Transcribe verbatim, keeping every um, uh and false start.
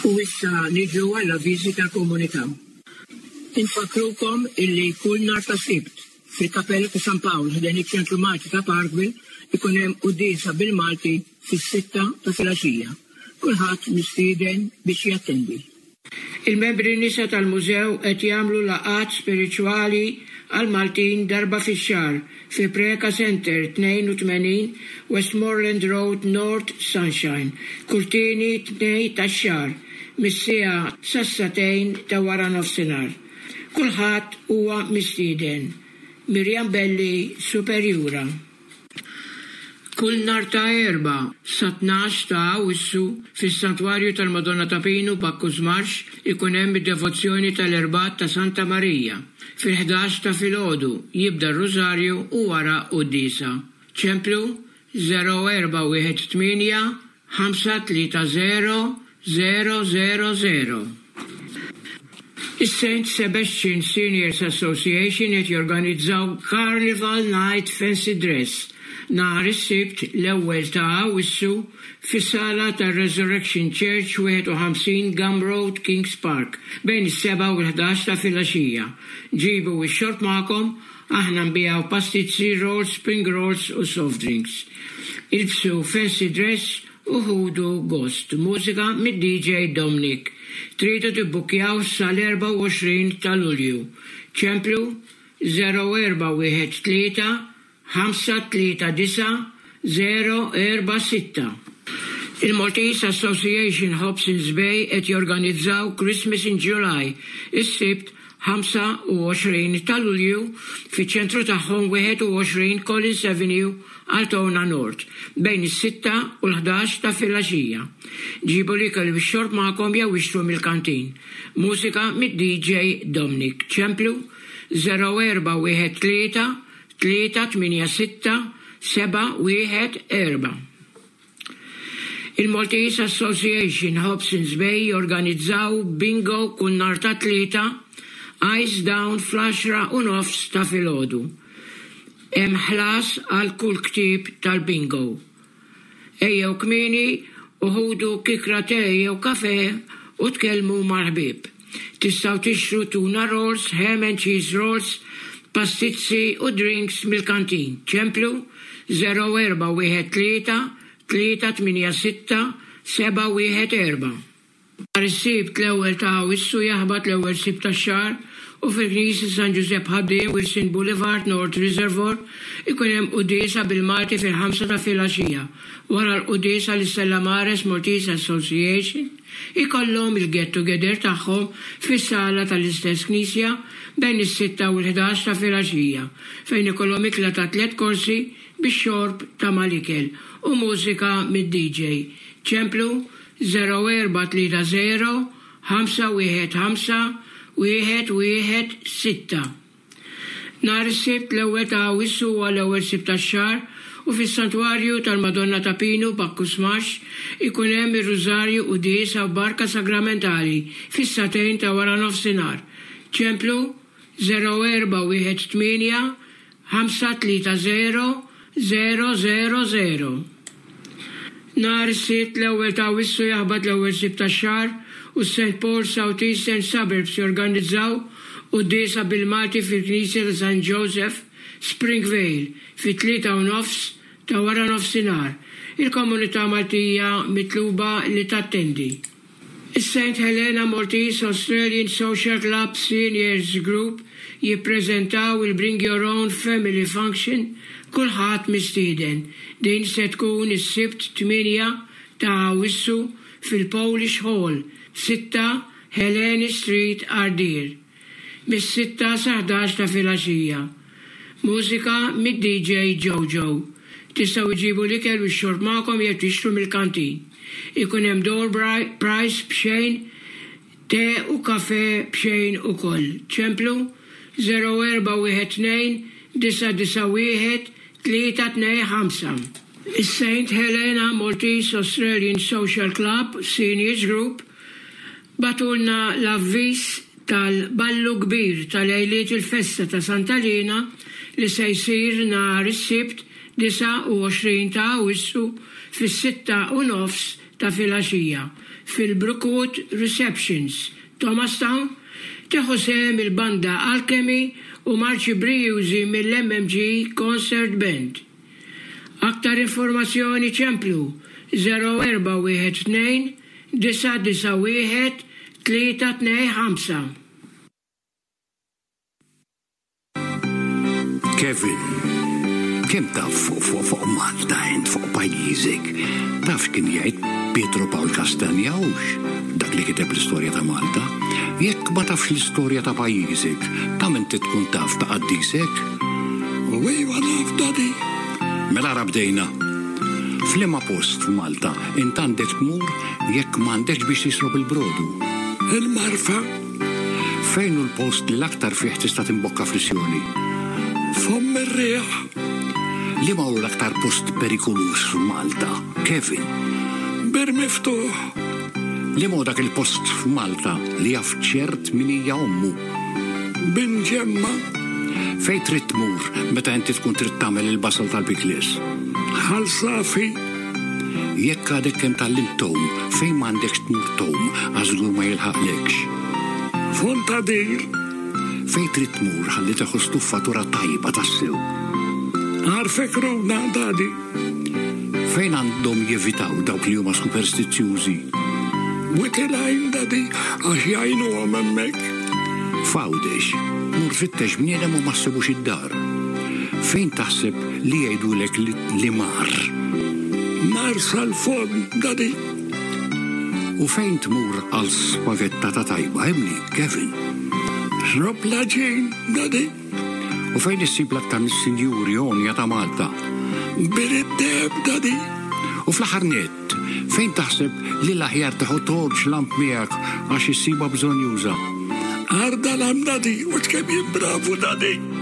U issa niġu għall-avviżi tal-komunità. Infakrukom illi kull nhar ta' Sibt fil-Kappella ta' San Pawl ħdejn iċ-Ċentru Malti ta' Parkville ikun hemm qudiesa bil-Malti fis-sitta ta' filgħaxija. Kulħadd mistieden biex jattendi. Il-membri nisa tal-mużew qed jagħmlu laqgħat spiriċwali għal Maltin darba fix-xahar fi Preka Center tnejn u tmenin Westmoreland Road North Sunshine, kurtini tnej tax-xahar mis-siegħa sas-satejn ta' wara nofsinhar. Kulħadd huwa mistieden. Mirjam Belli, Superjura. Kull nhar ta' erba' sa tnax ta' Awwissu fis-Santwarju tal-Madonna ta' Pinu Bakkus Marx ikun hemm id-devozzjoni tal-Erbat ta' Santa Marija. Fil-ħdax ta' filgħodu jibda r-Rużarju u wara qudiesa. Ċemplu zero erba' wieħed tminja ħamsa tlieta zero zero zero zero. Is-Saint Sebastian Seniors Association qed jorganizzaw Carnival Night Fancy Dress nhar is-Sibt l-ewwel ta' Awwissu fis-sala tar-Resurrection Church wieħed u ħamsin Gum Road, Kings Park, bejn is-seba' u l-ħdax ta' filgħaxija. Ġibu x-xorb magħkom, aħna nbiegħu pastizzi, rolls, spring rolls u soft drinks. Ilbsu fancy dress u ħudu gost. Mużika mid-D J Dominic. Tridu tibbukkjaw sal-erba' u għoxrin ta' Lulju. Ċemplu zero erba' wieħed tlieta ħamsa tlieta disa zero erba' sitta. Il-Maltese Association Hobsons Bay qed jorganizzaw Christmas in July is-Sibt ħamsa u għoxrin ta' Lulju fiċ-ċentru tagħhom wieħed u għoxrin Collins Avenue, Altona North, bejn is-sitta u l-ħdax ta' filgħaxija. Ġibu l-ikel bix-xorb magħkom jew ixtru mill-kantin. Mużika mid-D J Dominic. Ċemplu zero erba' wieħed tlieta tlieta tminja sitta seba' wieħed erba'. Il-Maltese Association Hobsons Bay jorganizzaw bingo kull nhar ta' tlieta Ice Down fl-għaxra u nofs ta' filgħodu. Hemm ħlas għal kull ktieb tal-bingo. Ejjew kmieni u ħudu kikra te jew kafe u tkellmu mal-ħbieb. Tistgħu tixtru tuna rolls, ham and cheese rolls, pastizzi u drinks mill-kantin. Ċemplu zero erba' wieħed tlieta tlieta tminja sitta seba' wieħed erba'. Nhar is-Sibt l-ewwel ta' Awwissu jaħbad l-ewwel Sibt tax-xahar u fil-Knisja San Giuseppe Ħaddiem Wilson Boulevard North Reservoir ikun hemm qudiesa bil-Malti fil-ħamsa ta' filgħaxija. Wara l-qudiesa l-Stella Maris Maltese Association ikollhom il-get together tagħhom fis-sala tal-istess Knisja bejn is-sitta u l-ħdax ta' filgħaxija fejn ikollhom ikla ta' tliet korsi bix-xorb ta' mal-ikel u mużika mid-D J. Ċemplu zero erba' tlieta zero ħamsa wieħed ħamsa wieħed wieħed sitta. Nhar is-Sibt l-ewwel ta' Awwissu huwa l-ewwel Sibt tax-xahar u fis-Santwarju tal-Madonna ta' Pinu Bakkus Marx ikun hemm ir-Rużarju qudiesa u barka sagramentali fis-satejn ta' wara nofsinhar. Ċemplu zero erba' wieħed tminja ħamsa tlieta zero zero zero zero. Nhar is-Sibt l-ewwel ta' Awwissu jaħbad l-ewwel Sibt tax-xahar u Saint Paul South Eastern Suburbs jorganizzaw qudiesa bil-Malti fil-Knisja ta' Saint Joseph Springvale fit-tlieta u nofs ta' wara nofsinhar. Il-komunità Maltija mitluba li tattendi. Is-Saint Helena Maltese Australian Social Club Seniors Group jippreżentaw il-Bring Your Own Family Function kulħadd mistieden. Din se tkun is-Sibt tminja ta' Awwissu fil-Polish Hall, sitta Helena Street, Ardir. Mis-sitta sa' ħdax ta' filgħaxija. Mużika mid-D J Jojo. Tistgħu iġibu l-ikel u x-xorb magħkom jew tixtru mill-kantin. Ikun hemm door price b'xejn, te u kafe b'xejn ukoll. Ċemplu zero erba' wieħed tnejn disa disa wieħed tlieta tnejn ħamsa. Is-Saint Helena Maltese Australian Social Club Seniors Group batulna l-avviż tal-ballu kbir tal-għajliet il-festa ta' Santa Lina li se jsir nhar is-Sibt disa' u għoxrin ta' Awwissu fis-sitta u nofs ta' filgħaxija fil-Brookwood Receptions, Thomastown, tieħu sehem il-banda Alchemy u Marċi Brijużi mill-M M G Concert Band. Aktar informazzjoni ċemplu zero erba' wieħed tnejn disa' disa' wieħed tlieta tnejn ħamsa. Kevin, kemm taf fuq fuq fuq Malta int fuq pajjiżek? Taf kien jgħid Pietro Paul Castanjawx, dak li kiteb l-istorja ta' Malta? Jekk ma tafx l-istorja ta' pajjiżek, ta' min tkun taf ta' qaddisek? U iva naf dadi. Mela rabdejna. F'liema post f'Malta int għandek tmur jekk m'għandekx biex tisrob il-brodu. Il-Marfa. Fejn hu l-post li l-aktar fih tista' timbokka flissjoni? Fomm ir-riħ. Liema hu l-aktar post perikolus f'Malta, Kevin? Bir miftuħ. Liema hu dak il-post f'Malta li jaf ċert min hija ommu? Bin ġemma. Fejn trid tmur meta inti tkun trid tagħmel il-basal tal-Biklis? Ħalsafi. Jekk għadek kemm tal-limtom, fejn m'għandekx tmur tom għażgur ma jilħaqlekx? Fontadir. Fejn trid tmur ħalli tieħu stuffatura tajba tassew? Għarfek runa dadi. Fejn għandhom jevitaw dawk li huma superstizzjużi? Witilajn dadi għax jgħinu għam hemmhekk. Fawdex, mur fittex bniedem u ma ssibux id-dar. Fejn taħseb li jgħidulek li mar? Mar sal-fond, dadi. U fejn tmur għal spagetta ta' tajba, emli, Kevin? Rob laġin, dadi. U fejn issib l-aktar mis-sinjuri onja ta' Malta? Bir-id-deb, dadi. U fl-aħħar nett, fejn taħseb li l-aħjar taħu torċ lamp miegħek għax issiba bżonn juża? Arda lam dadi, u ċkemm jibbravu dadi.